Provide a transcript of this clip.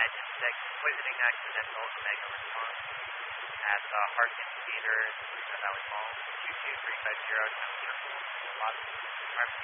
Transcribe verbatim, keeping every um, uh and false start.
Engine six, poisoning accidental Omega response at the Harkin Theater in Luna Valley Mall, two two three five zero, temperature hold, velocity,